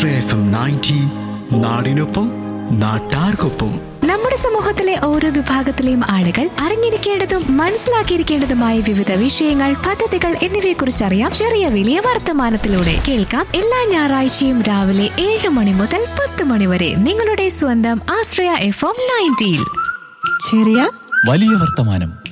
ആശ്രയ FM 90 നാടിനൊപ്പം നാട്ടാർക്കൊപ്പം. നമ്മുടെ സമൂഹത്തിലെ ഓരോ വിഭാഗത്തിലെയും ആളുകൾ അറിഞ്ഞിരിക്കേണ്ടതും മനസ്സിലാക്കിയിരിക്കേണ്ടതുമായ വിവിധ വിഷയങ്ങൾ, പദ്ധതികൾ എന്നിവയെക്കുറിച്ച് അറിയാം ചെറിയ വലിയ വർത്തമാനത്തിലൂടെ. കേൾക്കാം എല്ലാ ഞായറാഴ്ചയും രാവിലെ 7 മണി മുതൽ 10 മണി വരെ നിങ്ങളുടെ സ്വന്തം ആശ്രയ FM 90. ചെറിയ വലിയ വർത്തമാനം.